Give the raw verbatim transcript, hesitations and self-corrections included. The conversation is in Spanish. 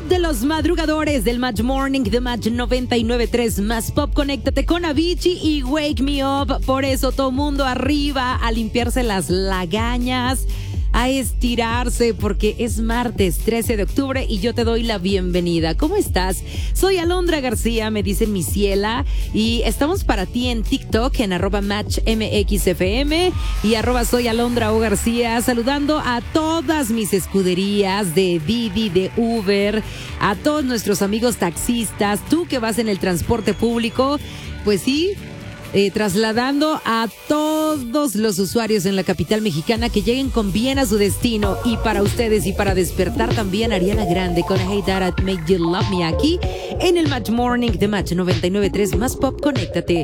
Club de los madrugadores del Match Morning de Match noventa y nueve punto tres Más Pop. Conéctate con Avicii y Wake Me Up. Por eso todo mundo arriba a limpiarse las lagañas, a estirarse, porque es martes trece de octubre y yo te doy la bienvenida. ¿Cómo estás? Soy Alondra García, me dicen mi ciela, y estamos para ti en TikTok en arroba matchmxfm y arroba soy Alondra O García, saludando a todas mis escuderías de Didi, de Uber, a todos nuestros amigos taxistas, tú que vas en el transporte público, pues sí, Eh, trasladando a todos los usuarios en la capital mexicana que lleguen con bien a su destino. Y para ustedes y para despertar también, Ariana Grande con Hey Dad, Make You Love Me, aquí en el Match Morning de Match noventa y nueve punto tres Más Pop. Conéctate.